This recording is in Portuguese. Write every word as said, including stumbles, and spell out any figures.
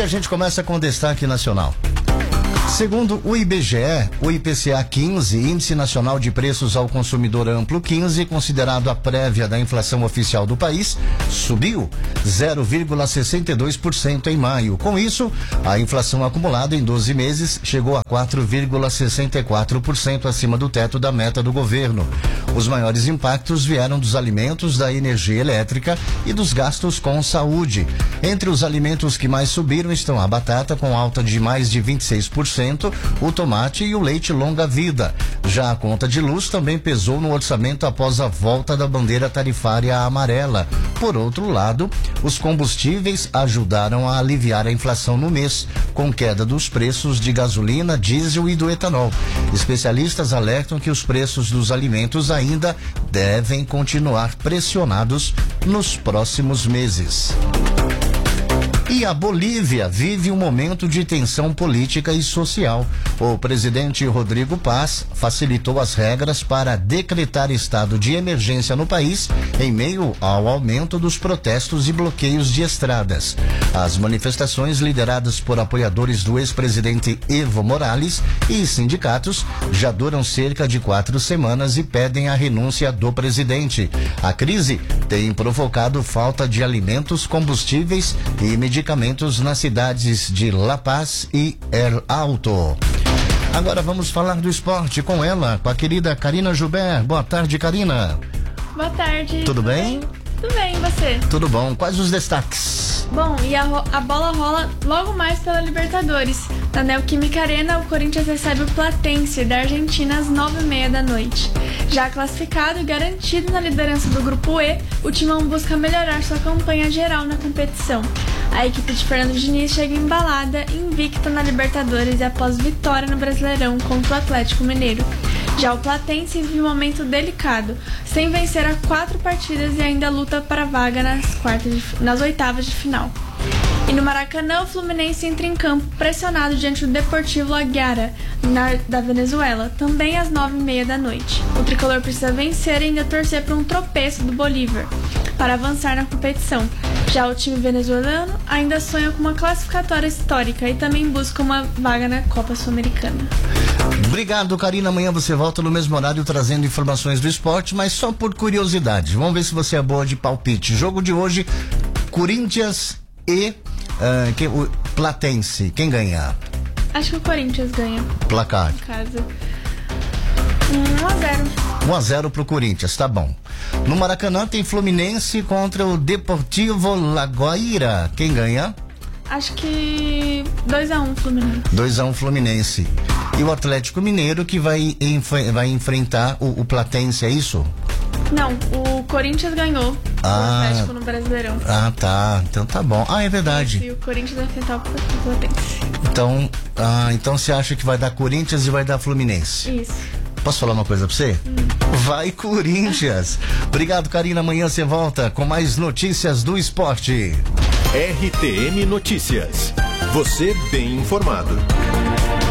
a gente começa com o destaque nacional. Segundo o I B G E, o I P C A quinze, Índice Nacional de Preços ao Consumidor Amplo quinze, considerado a prévia da inflação oficial do país, subiu zero vírgula sessenta e dois por cento em maio. Com isso, a inflação acumulada em doze meses chegou a quatro vírgula sessenta e quatro por cento acima do teto da meta do governo. Os maiores impactos vieram dos alimentos, da energia elétrica e dos gastos com saúde. Entre os alimentos que mais subiram estão a batata, com alta de mais de vinte e seis por cento, o tomate e o leite longa-vida. Já a conta de luz também pesou no orçamento após a volta da bandeira tarifária amarela. Por outro lado, os combustíveis ajudaram a aliviar a inflação no mês, com queda dos preços de gasolina, diesel e do etanol. Especialistas alertam que os preços dos alimentos ainda devem continuar pressionados nos próximos meses. E a Bolívia vive um momento de tensão política e social. O presidente Rodrigo Paz facilitou as regras para decretar estado de emergência no país em meio ao aumento dos protestos e bloqueios de estradas. As manifestações, lideradas por apoiadores do ex-presidente Evo Morales e sindicatos, já duram cerca de quatro semanas e pedem a renúncia do presidente. A crise tem provocado falta de alimentos, combustíveis e medicamentos medicamentos nas cidades de La Paz e El Alto. Agora vamos falar do esporte com ela, com a querida Karina Joubert. Boa tarde, Karina. Boa tarde. Tudo bem? Tudo bem, e você? Tudo bom. Quais os destaques? Bom, e a, a bola rola logo mais pela Libertadores. Na Neoquímica Arena, o Corinthians recebe o Platense da Argentina às nove e meia da noite. Já classificado e garantido na liderança do Grupo E, o Timão busca melhorar sua campanha geral na competição. A equipe de Fernando Diniz chega embalada, invicta na Libertadores e após vitória no Brasileirão contra o Atlético Mineiro. Já o Platense vive um momento delicado, sem vencer há quatro partidas e ainda luta para a vaga nas, quartas de, nas oitavas de final. E no Maracanã, o Fluminense entra em campo pressionado diante do Deportivo La Guaira, na, da Venezuela, também às nove e meia da noite. O tricolor precisa vencer e ainda torcer para um tropeço do Bolívar para avançar na competição. Já o time venezuelano ainda sonha com uma classificatória histórica e também busca uma vaga na Copa Sul-Americana. Obrigado, Karina. Amanhã você volta no mesmo horário trazendo informações do esporte, mas só por curiosidade. Vamos ver se você é boa de palpite. Jogo de hoje, Corinthians e uh, que, o Platense. Quem ganha? Acho que o Corinthians ganha. Placar? Em casa. um a zero. um a zero pro Corinthians, tá bom. No Maracanã tem Fluminense contra o Deportivo La Guaira. Quem ganha? Acho que dois a um Fluminense. dois a um Fluminense. E o Atlético Mineiro que vai, enf- vai enfrentar o, o Platense, é isso? Não, o Corinthians ganhou ah, o Atlético no Brasileirão. Ah, tá. Então tá bom. Ah, é verdade. E o Corinthians vai enfrentar o Platense. Então, ah, então você acha que vai dar Corinthians e vai dar Fluminense? Isso. Posso falar uma coisa pra você? Hum. Vai, Corinthians! Obrigado, Karina. Amanhã você volta com mais notícias do esporte. R T M Notícias. Você bem informado.